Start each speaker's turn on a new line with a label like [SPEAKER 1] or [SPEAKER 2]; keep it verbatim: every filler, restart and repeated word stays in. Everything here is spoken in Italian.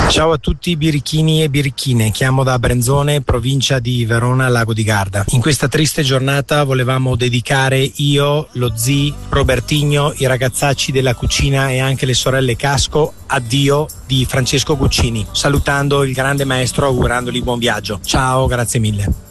[SPEAKER 1] Ciao a tutti birichini e birichine, chiamo da Brenzone, provincia di Verona, Lago di Garda. In questa triste giornata volevamo dedicare io, lo zii, Robertigno, i ragazzacci della cucina e anche le sorelle Casco addio di Francesco Guccini, salutando il grande maestro, augurandogli buon viaggio. Ciao, grazie mille.